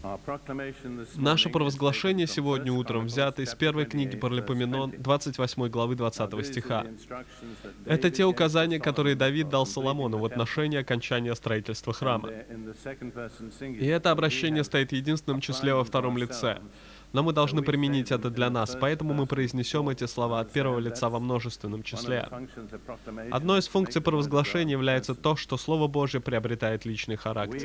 Наше провозглашение сегодня утром взято из первой книги Паралипоменон, 28 главы 20 стиха. Это те указания, которые Давид дал Соломону в отношении окончания строительства храма. И это обращение стоит в единственном числе во втором лице. Но мы должны применить это для нас, поэтому мы произнесем эти слова от первого лица во множественном числе. Одной из функций провозглашения является то, что Слово Божье приобретает личный характер.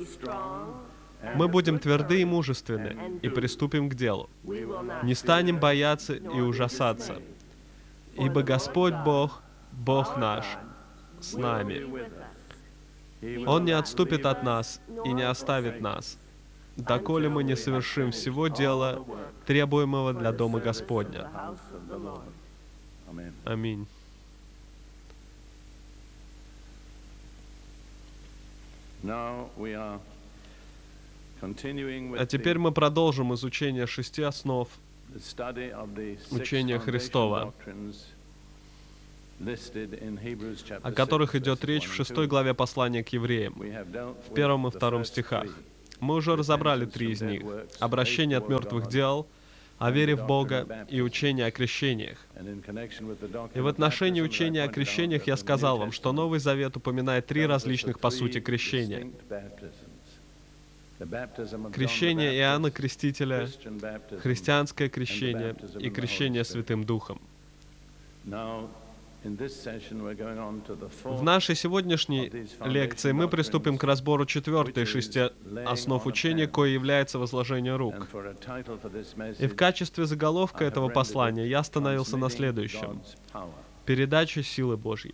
Мы будем тверды и мужественны, и приступим к делу. Не станем бояться и ужасаться, ибо Господь Бог, Бог наш, с нами. Он не отступит от нас и не оставит нас, доколе мы не совершим всего дела, требуемого для Дома Господня. Аминь. А теперь мы продолжим изучение 6 основ учения Христова, о которых идет речь в 6 главе послания к евреям, в 1 и 2 стихах. Мы уже разобрали 3 из них. Обращение от мертвых дел, о вере в Бога и учение о крещениях. И в отношении учения о крещениях я сказал вам, что Новый Завет упоминает 3 различных по сути крещения. Крещение Иоанна Крестителя, христианское крещение и крещение Святым Духом. В нашей сегодняшней лекции мы приступим к разбору 4-й из 6 основ учения, кое является возложение рук. И в качестве заголовка этого послания я остановился на следующем: передача силы Божьей.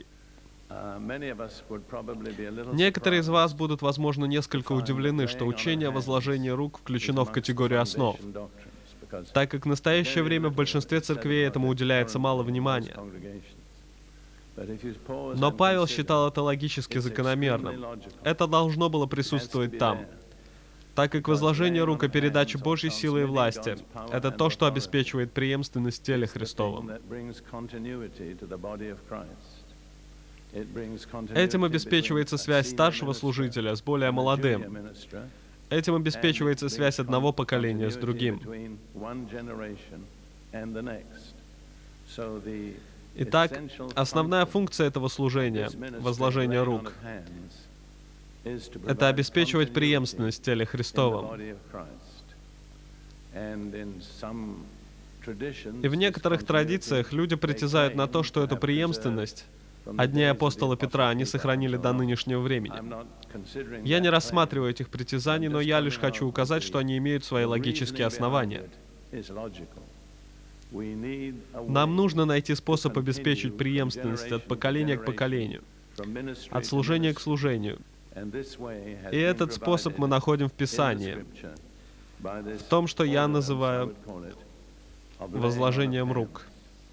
Некоторые из вас будут, возможно, несколько удивлены, что учение о возложении рук включено в категорию основ, так как в настоящее время в большинстве церквей этому уделяется мало внимания. Но Павел считал это логически закономерным. Это должно было присутствовать там, так как возложение рук и передача Божьей силы и власти — это то, что обеспечивает преемственность в теле Христовом. Этим обеспечивается связь старшего служителя с более молодым. Этим обеспечивается связь одного поколения с другим. Итак, основная функция этого служения, возложения рук, это обеспечивать преемственность в теле Христовом. И в некоторых традициях люди притязают на то, что эту преемственность от дней апостола Петра они сохранили до нынешнего времени. Я не рассматриваю этих притязаний, но я лишь хочу указать, что они имеют свои логические основания. Нам нужно найти способ обеспечить преемственность от поколения к поколению, от служения к служению. И этот способ мы находим в Писании, в том, что я называю возложением рук.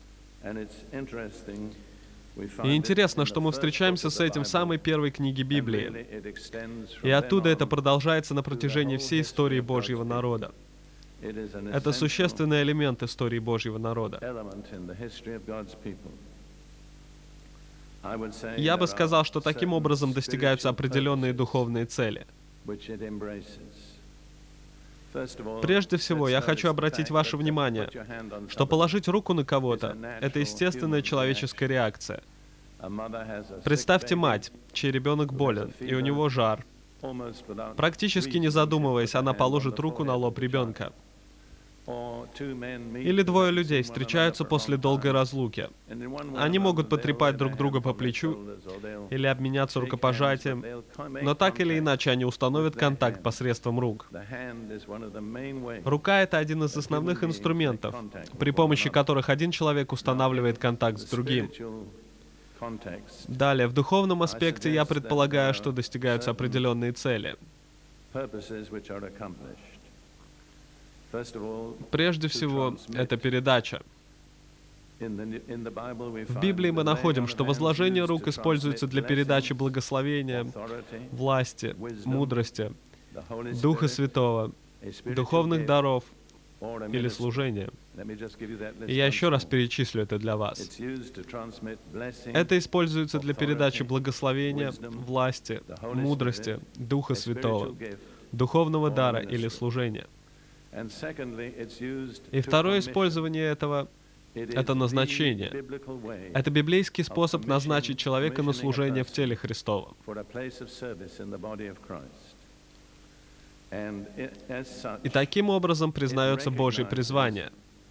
И интересно, что мы встречаемся с этим в самой первой книге Библии. И оттуда это продолжается на протяжении всей истории Божьего народа. Это существенный элемент истории Божьего народа. Я бы сказал, что таким образом достигаются определенные духовные цели. Прежде всего, я хочу обратить ваше внимание, что положить руку на кого-то — это естественная человеческая реакция. Представьте мать, чей ребенок болен, и у него жар. Практически не задумываясь, она положит руку на лоб ребенка. Или 2 людей встречаются после долгой разлуки. Они могут потрепать друг друга по плечу или обменяться рукопожатием, но так или иначе они установят контакт посредством рук. Рука — это один из основных инструментов, при помощи которых один человек устанавливает контакт с другим. Далее, в духовном аспекте я предполагаю, что достигаются определенные цели. Прежде всего, это передача. В Библии мы находим, что возложение рук используется для передачи благословения, власти, мудрости, Духа Святого, духовных даров или служения. И я еще раз перечислю это для вас. Это используется для передачи благословения, власти, мудрости, Духа Святого, духовного дара или служения. И второе использование этого — это назначение. Это библейский способ назначить человека на служение в теле Христовом. И таким образом признается Божье призвание.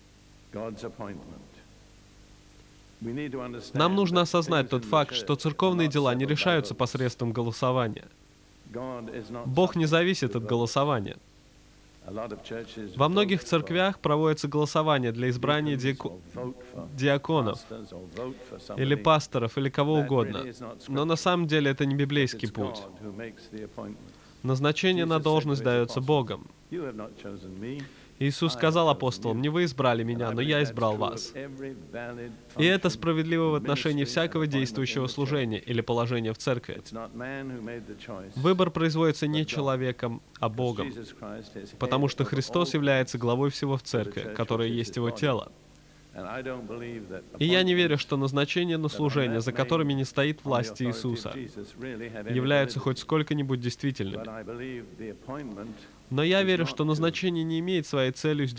Нам нужно осознать тот факт, что церковные дела не решаются посредством голосования. Бог не зависит от голосования. Во многих церквях проводится голосование для избрания диаконов, или пасторов, или кого угодно. Но на самом деле это не библейский путь. Назначение на должность дается Богом. Иисус сказал апостолам: «Не вы избрали меня, но я избрал вас». И это справедливо в отношении всякого действующего служения или положения в церкви. Выбор производится не человеком, а Богом, потому что Христос является главой всего в церкви, которая есть Его тело. И я не верю, что назначение на служение, за которыми не стоит власть Иисуса, являются хоть сколько-нибудь действительными. Но я верю, что назначение не имеет своей целью сделать